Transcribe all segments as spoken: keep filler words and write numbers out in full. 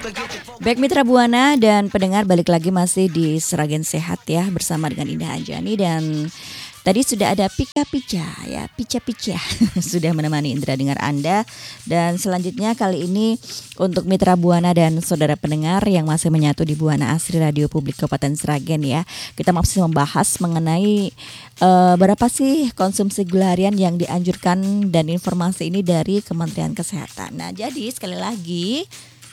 Baik Mitra Buana dan pendengar, balik lagi masih di Sragen Sehat ya, bersama dengan Indah Anjani. Dan tadi sudah ada Pika Pica ya, Pica Pica sudah menemani Indra dengar Anda. Dan selanjutnya kali ini untuk Mitra Buana dan saudara pendengar yang masih menyatu di Buana Asri Radio Publik Kabupaten Sragen ya, kita masih membahas mengenai uh, berapa sih konsumsi gula harian yang dianjurkan, dan informasi ini dari Kementerian Kesehatan. Nah jadi sekali lagi,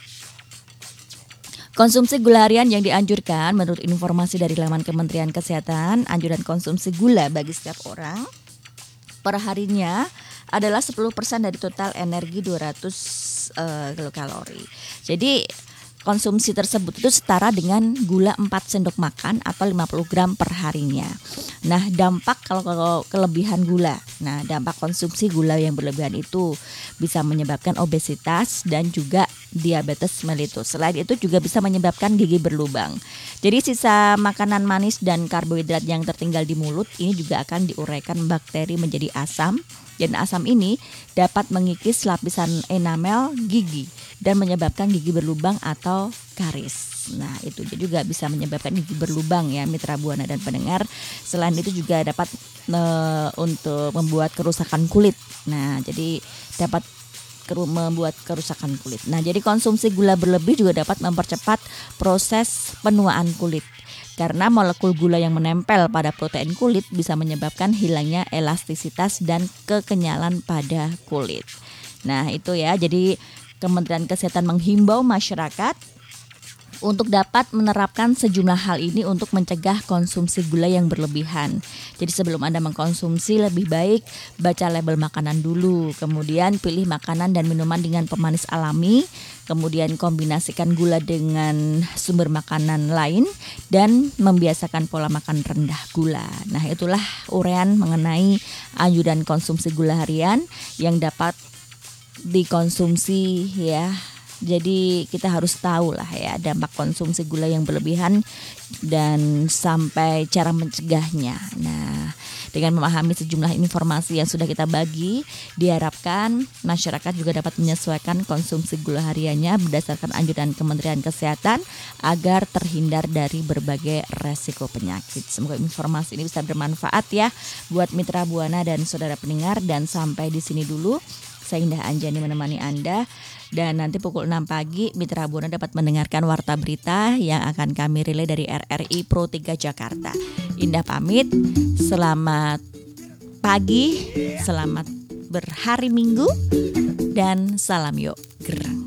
konsumsi gula harian yang dianjurkan menurut informasi dari laman Kementerian Kesehatan, anjuran konsumsi gula bagi setiap orang per harinya adalah sepuluh persen dari total energi dua ratus uh, kilokalori. Jadi konsumsi tersebut itu setara dengan gula empat sendok makan atau lima puluh gram per harinya. Nah, dampak kalau, kalau kelebihan gula. Nah, dampak konsumsi gula yang berlebihan itu bisa menyebabkan obesitas dan juga diabetes mellitus. Selain itu juga bisa menyebabkan gigi berlubang. Jadi sisa makanan manis dan karbohidrat yang tertinggal di mulut ini juga akan diuraikan bakteri menjadi asam, dan asam ini dapat mengikis lapisan enamel gigi dan menyebabkan gigi berlubang atau karies. Nah, itu juga bisa menyebabkan gigi berlubang ya Mitra Buana dan pendengar. Selain itu juga dapat e, untuk membuat kerusakan kulit. Nah, jadi dapat keru- membuat kerusakan kulit. Nah, jadi konsumsi gula berlebih juga dapat mempercepat proses penuaan kulit. Karena molekul gula yang menempel pada protein kulit bisa menyebabkan hilangnya elastisitas dan kekenyalan pada kulit. Nah, itu ya. Jadi Kementerian Kesehatan menghimbau masyarakat untuk dapat menerapkan sejumlah hal ini untuk mencegah konsumsi gula yang berlebihan. Jadi sebelum Anda mengkonsumsi, lebih baik baca label makanan dulu. Kemudian pilih makanan dan minuman dengan pemanis alami. Kemudian kombinasikan gula dengan sumber makanan lain dan membiasakan pola makan rendah gula. Nah, itulah uraian mengenai anjuran konsumsi gula harian yang dapat dikonsumsi ya. Jadi kita harus tahu lah ya dampak konsumsi gula yang berlebihan dan sampai cara mencegahnya. Nah, dengan memahami sejumlah informasi yang sudah kita bagi, diharapkan masyarakat juga dapat menyesuaikan konsumsi gula hariannya berdasarkan anjuran Kementerian Kesehatan agar terhindar dari berbagai resiko penyakit. Semoga informasi ini bisa bermanfaat ya buat Mitra Buana dan saudara pendengar. Dan sampai di sini dulu, saya Indah Anjani menemani Anda. Dan nanti pukul enam pagi Mitra Buana dapat mendengarkan warta berita yang akan kami relay dari R R I Pro tiga Jakarta. Indah pamit, selamat pagi, selamat berhari Minggu, dan salam yuk gerak.